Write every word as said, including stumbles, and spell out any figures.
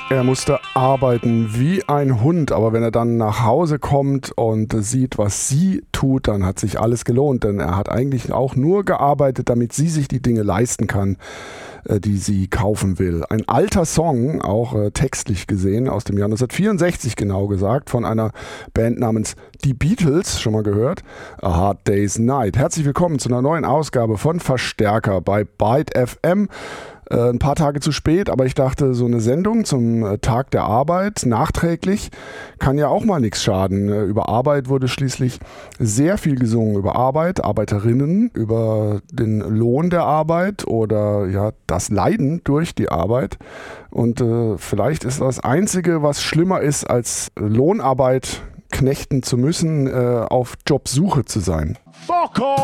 Er musste arbeiten wie ein Hund, aber wenn er dann nach Hause kommt und sieht, was sie tut, dann hat sich alles gelohnt, denn er hat eigentlich auch nur gearbeitet, damit sie sich die Dinge leisten kann, die sie kaufen will. Ein alter Song, auch äh, textlich gesehen, aus dem Jahr neunzehnhundertvierundsechzig genau gesagt, von einer Band namens Die Beatles, schon mal gehört, A Hard Day's Night. Herzlich willkommen zu einer neuen Ausgabe von Verstärker bei Byte F M. Äh, ein paar Tage zu spät, aber ich dachte, so eine Sendung zum äh, Tag der Arbeit, nachträglich, kann ja auch mal nichts schaden. Äh, über Arbeit wurde schließlich sehr viel gesungen, über Arbeit, Arbeiterinnen, über den Lohn der Arbeit oder ja, das Leiden durch die Arbeit. Und äh, vielleicht ist das Einzige, was schlimmer ist, als Lohnarbeit knechten zu müssen, äh, auf Jobsuche zu sein. Fuck off!